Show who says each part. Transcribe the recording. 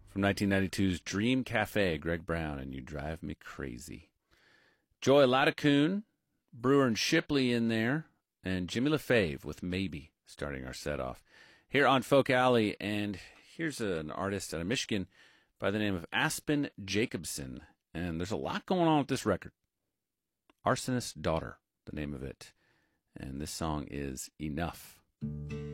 Speaker 1: from 1992's Dream Cafe, Greg Brown, and You Drive Me Crazy. Joy Latticoon, Brewer and Shipley in there, and Jimmy LaFave with Maybe starting our set off here on Folk Alley. And here's an artist out of Michigan by the name of Aspen Jacobson. And there's a lot going on with this record. Arsonist's Daughter, the name of it. And this song is Enough.